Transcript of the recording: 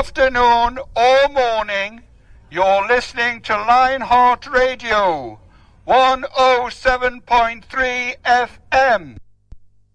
afternoon or morning, you're listening to Lionheart Radio, 107.3